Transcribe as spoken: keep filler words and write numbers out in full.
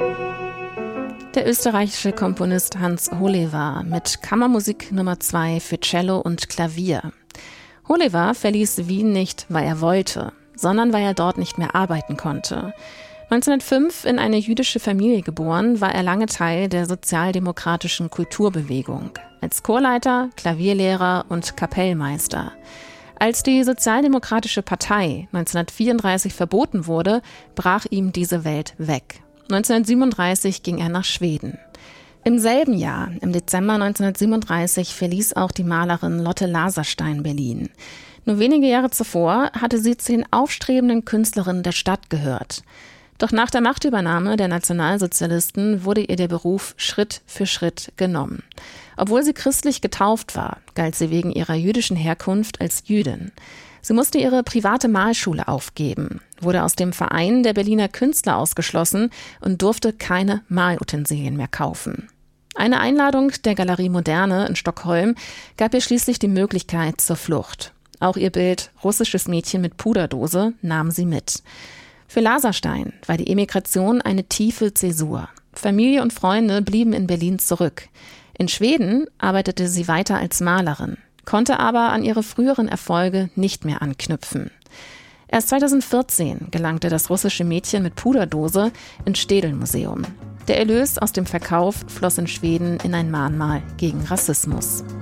Der österreichische Komponist Hans Holewa mit Kammermusik Nummer zwei für Cello und Klavier. Holewa verließ Wien nicht, weil er wollte, sondern weil er dort nicht mehr arbeiten konnte. neunzehnhundertfünf in eine jüdische Familie geboren, war er lange Teil der sozialdemokratischen Kulturbewegung. Als Chorleiter, Klavierlehrer und Kapellmeister. Als die Sozialdemokratische Partei neunzehnhundertvierunddreißig verboten wurde, brach ihm diese Welt weg. neunzehnhundertsiebenunddreißig ging er nach Schweden. Im selben Jahr, im Dezember neunzehnhundertsiebenunddreißig, verließ auch die Malerin Lotte Laserstein Berlin. Nur wenige Jahre zuvor hatte sie zu den aufstrebenden Künstlerinnen der Stadt gehört. Doch nach der Machtübernahme der Nationalsozialisten wurde ihr der Beruf Schritt für Schritt genommen. Obwohl sie christlich getauft war, galt sie wegen ihrer jüdischen Herkunft als Jüdin. Sie musste ihre private Malschule aufgeben, wurde aus dem Verein der Berliner Künstler ausgeschlossen und durfte keine Malutensilien mehr kaufen. Eine Einladung der Galerie Moderne in Stockholm gab ihr schließlich die Möglichkeit zur Flucht. Auch ihr Bild »Russisches Mädchen mit Puderdose« nahm sie mit. Für Laserstein war die Emigration eine tiefe Zäsur. Familie und Freunde blieben in Berlin zurück. In Schweden arbeitete sie weiter als Malerin, konnte aber an ihre früheren Erfolge nicht mehr anknüpfen. Erst zweitausendvierzehn gelangte das russische Mädchen mit Puderdose ins Städel-Museum. Der Erlös aus dem Verkauf floss in Schweden in ein Mahnmal gegen Rassismus.